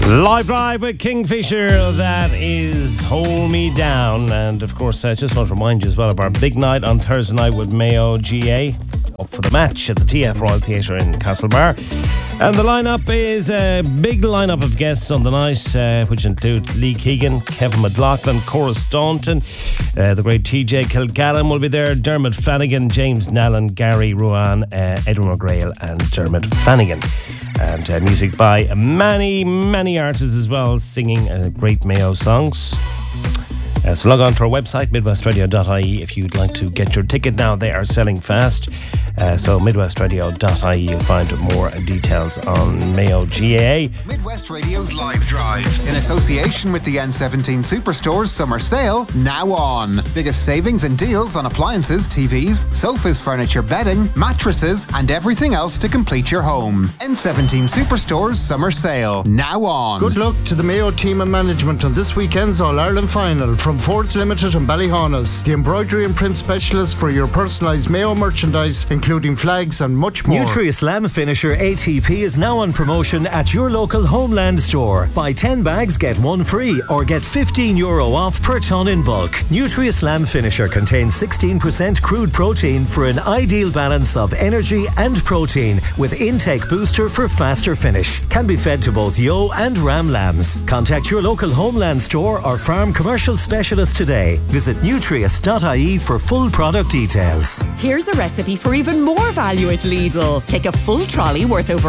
Live Drive with Kingfisher, that is Hold Me Down. And of course, I just want to remind you as well of our big night on Thursday night with Mayo GA, up for the match at the TF Royal Theatre in Castlebar. And the lineup is a big lineup of guests on the night, which include Lee Keegan, Kevin McLaughlin, Cora Staunton, the great TJ Kilgallen will be there, Dermot Flanagan, James Nallen, Gary Ruan, Edwin McGrail and Dermot Flanagan. And music by many artists as well, singing great Mayo songs. So log on to our website, midwestradio.ie, if you'd like to get your ticket now. They are selling fast. So midwestradio.ie, you'll find more details on Mayo GAA. Midwest Radio's Live Drive, in association with the N17 Superstore's Summer Sale, now on. Biggest savings and deals on appliances, TVs, sofas, furniture, bedding, mattresses, and everything else to complete your home. N17 Superstore's Summer Sale, now on. Good luck to the Mayo team and management on this weekend's All-Ireland final from Fords Limited and Ballyhaunis, the embroidery and print specialist for your personalised Mayo merchandise, including flags and much more. Nutri-Slam Finisher ATP is now on promotion at your local Homeland store. Buy 10 bags, get one free, or get €15 off per tonne in bulk. Nutri-Slam Finisher contains 16% crude protein for an ideal balance of energy and protein, with intake booster for faster finish. Can be fed to both yo and ram lambs. Contact your local Homeland store or farm commercial specialist today. Visit nutrius.ie for full product details. Here's a recipe for even more value at Lidl. Take a full trolley worth over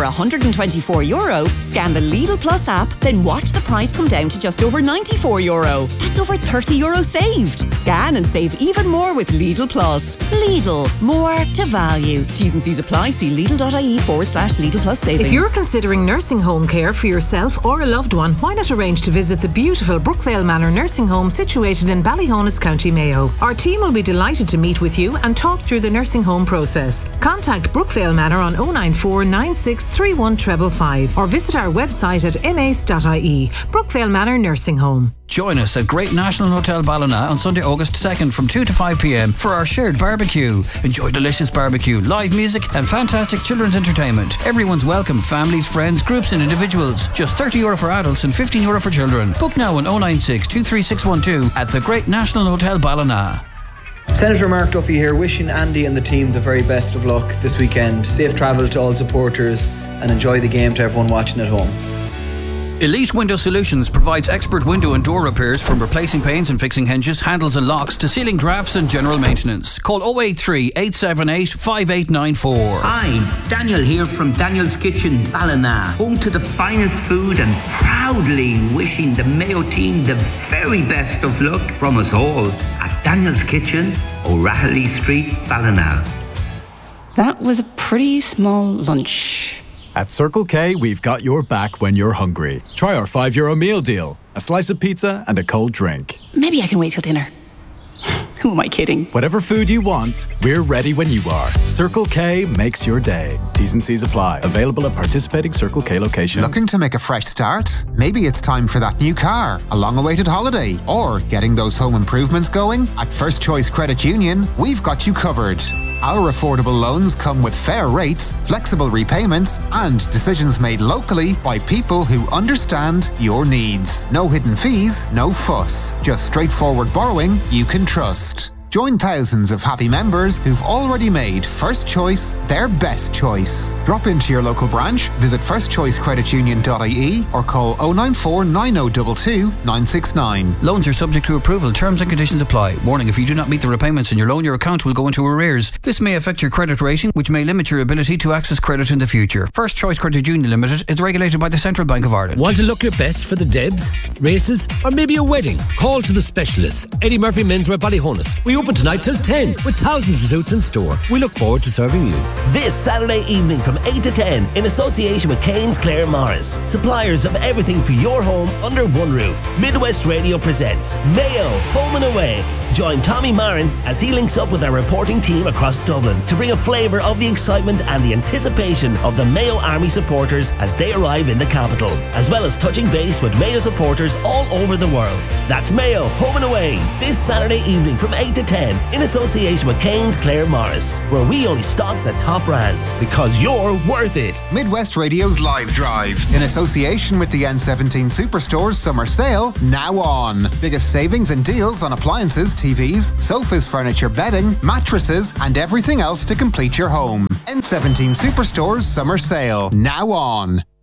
€124, scan the Lidl Plus app, then watch the price come down to just over €94. That's over €30 saved. Scan and save even more with Lidl Plus. Lidl, more to value. T's and C's apply. See lidl.ie/Lidl Plus savings. If you're considering nursing home care for yourself or a loved one, why not arrange to visit the beautiful Brookvale Manor Nursing Home situated in Ballyhaunis, County Mayo. Our team will be delighted to meet with you and talk through the nursing home process. Contact Brookvale Manor on 094 9631 555 or visit our website at mace.ie. Brookvale Manor Nursing Home. Join us at Great National Hotel Ballina on Sunday, August 2nd from 2 to 5 p.m. for our shared barbecue. Enjoy delicious barbecue, live music and fantastic children's entertainment. Everyone's welcome, families, friends, groups and individuals. Just €30 for adults and €15 for children. Book now on 096 23612 at the Great National Hotel Ballina. Senator Mark Duffy here, wishing Andy and the team the very best of luck this weekend. Safe travel to all supporters and enjoy the game to everyone watching at home. Elite Window Solutions provides expert window and door repairs, from replacing panes and fixing hinges, handles and locks to sealing drafts and general maintenance. Call 083 878 5894. Hi, Daniel here from Daniel's Kitchen, Ballina, home to the finest food, and proudly wishing the Mayo team the very best of luck from us all at Daniel's Kitchen, O'Rahilly Street, Ballina. That was a pretty small lunch. At Circle K, we've got your back when you're hungry. Try our €5 meal deal. A slice of pizza and a cold drink. Maybe I can wait till dinner. Who am I kidding? Whatever food you want, we're ready when you are. Circle K makes your day. T's and C's apply. Available at participating Circle K locations. Looking to make a fresh start? Maybe it's time for that new car, a long-awaited holiday, or getting those home improvements going? At First Choice Credit Union, we've got you covered. Our affordable loans come with fair rates, flexible repayments, and decisions made locally by people who understand your needs. No hidden fees, no fuss. Just straightforward borrowing you can trust. Join thousands of happy members who've already made First Choice their best choice. Drop into your local branch, visit firstchoicecreditunion.ie or call 094 9022 969. Loans are subject to approval. Terms and conditions apply. Warning: if you do not meet the repayments in your loan, your account will go into arrears. This may affect your credit rating, which may limit your ability to access credit in the future. First Choice Credit Union Limited is regulated by the Central Bank of Ireland. Want to look your best for the Debs, races, or maybe a wedding? Call to the specialists. Eddie Murphy Menswear, Ballyhaunis. We open tonight till 10 with thousands of suits in store. We look forward to serving you. This Saturday evening from 8 to 10 in association with Kane's Clare Morris, suppliers of everything for your home under one roof. Midwest Radio presents Mayo Home and Away. Join Tommy Marin as he links up with our reporting team across Dublin to bring a flavour of the excitement and the anticipation of the Mayo Army supporters as they arrive in the capital, as well as touching base with Mayo supporters all over the world. That's Mayo Home and Away this Saturday evening from 8 to 10 in association with Kane's Claire Morris, where we only stock the top brands because you're worth it. Midwest Radio's Live Drive, in association with the N17 Superstore's summer sale, now on. Biggest savings and deals on appliances, TVs, sofas, furniture, bedding, mattresses, and everything else to complete your home. N17 Superstore's summer sale, now on.